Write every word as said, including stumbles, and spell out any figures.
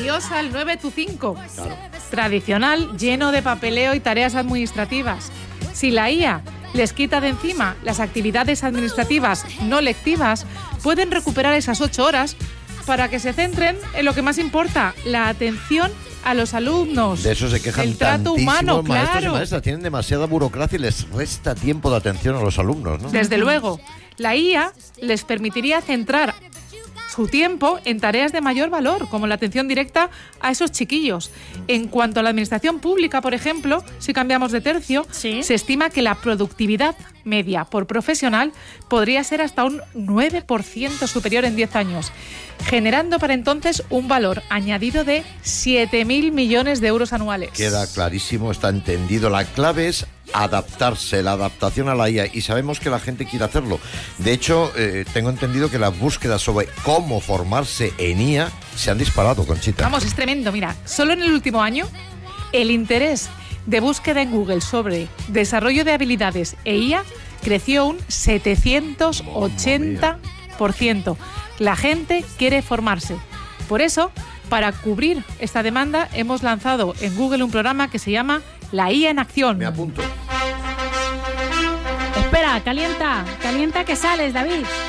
Adiós al nueve tu cinco. Claro. Tradicional, lleno de papeleo y tareas administrativas. Si la I A les quita de encima las actividades administrativas no lectivas, pueden recuperar esas ocho horas para que se centren en lo que más importa, la atención a los alumnos. De eso se quejan el trato humano, maestros claro. y maestras. Tienen demasiada burocracia y les resta tiempo de atención a los alumnos, ¿no? Desde luego, la I A les permitiría centrar su tiempo en tareas de mayor valor, como la atención directa a esos chiquillos. En cuanto a la administración pública, por ejemplo, si cambiamos de tercio, ¿Sí? se estima que la productividad media por profesional podría ser hasta un nueve por ciento superior en diez años, generando para entonces un valor añadido de siete mil millones de euros anuales. Queda clarísimo, está entendido. La clave es adaptarse, la adaptación a la I A, y sabemos que la gente quiere hacerlo. De hecho, eh, tengo entendido que las búsquedas sobre cómo formarse en I A se han disparado, Conchita. Vamos, es tremendo. Mira, solo en el último año, el interés de búsqueda en Google sobre desarrollo de habilidades e I A creció un setecientos ochenta por ciento. La gente quiere formarse. Por eso, para cubrir esta demanda, hemos lanzado en Google un programa que se llama La I A en Acción. Me apunto. Espera, calienta, calienta que sales, David.